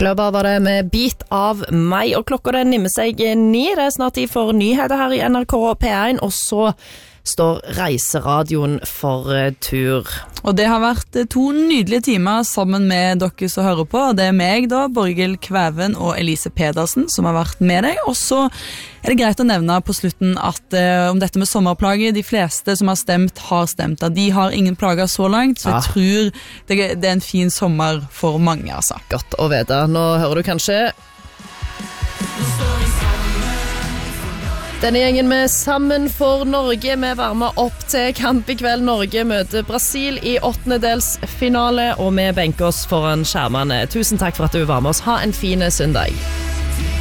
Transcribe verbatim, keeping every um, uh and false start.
Kløber var det med Bit av meg, og klokka den nimmer seg ni. Det er snart tid for nyheter her i N R K P én, og så står Reiseradioen for tur. Og det har vært to nydelige timer sammen med dere som hører på. Det er meg da, Borghild Kvæven og Elise Pedersen som har vært med deg. Og så er det greit å nevne på slutten at eh, om dette med sommerplager, de fleste som har stemt har stemt. De har ingen plager så langt, så jeg ah. tror det, det er en fin sommer for mange, altså. Godt å vite. Nå hører du kanskje denne gjengen med Sammen for Norge. Vi varmer opp til kamp i kveld. Norge møter Brasil i åttendedelsfinale, og vi benker oss foran skjermene. Tusen takk for at du var med oss. Ha en fin søndag.